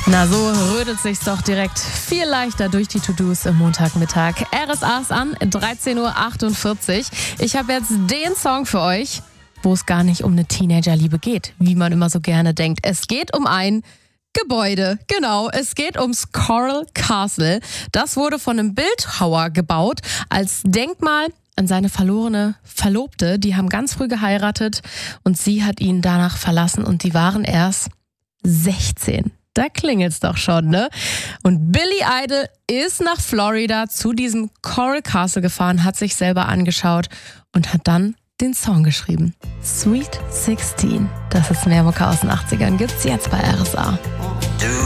Na, so rödelt sich's doch direkt viel leichter durch die To-Dos im Montagmittag. RSA ist an, 13.48 Uhr. Ich habe jetzt den Song für euch, wo es gar nicht um eine Teenagerliebe geht, wie man immer so gerne denkt. Es geht um ein Gebäude, genau. Es geht ums Coral Castle. Das wurde von einem Bildhauer gebaut als Denkmal an seine verlorene Verlobte. Die haben ganz früh geheiratet und sie hat ihn danach verlassen und die waren erst 16. Da klingelt's doch schon, ne? Und Billy Idol ist nach Florida zu diesem Coral Castle gefahren, hat sich selber angeschaut und hat dann den Song geschrieben. Sweet 16. Das ist Mehrmucke aus den 80ern. Gibt's jetzt bei RSA.